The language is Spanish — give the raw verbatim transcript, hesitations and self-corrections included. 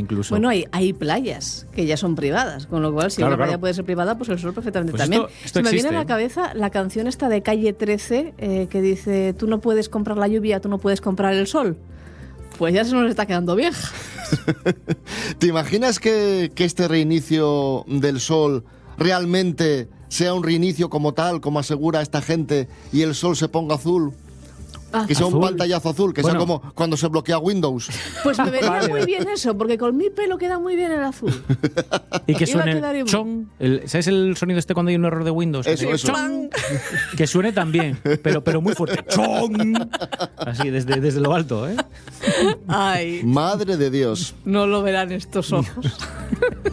incluso. Bueno, hay, hay playas que ya son privadas, con lo cual si Claro, una playa claro. puede ser privada, pues el sol perfectamente Pues también. esto- esto Se me viene existe, a la ¿eh? cabeza la canción esta de Calle trece eh, que dice, tú no puedes comprar la lluvia, tú no puedes comprar el sol. Pues ya se nos está quedando vieja. ¿Te imaginas que, que este reinicio del sol realmente sea un reinicio como tal, como asegura esta gente, y el sol se ponga azul? Ah, Que sea un Azul. pantallazo azul, que Bueno. sea como cuando se bloquea Windows. pues me venía Vale. muy bien eso, porque con mi pelo queda muy bien el azul. Y que Iba a suene quedar igual. chong. El- ¿Sabes el sonido este cuando hay un error de Windows? Eso, Que eso. chong. Que suene también, pero, pero muy fuerte. ¡Chong! Así, desde, desde lo alto, ¿eh? Ay, Madre de Dios. no lo verán estos ojos.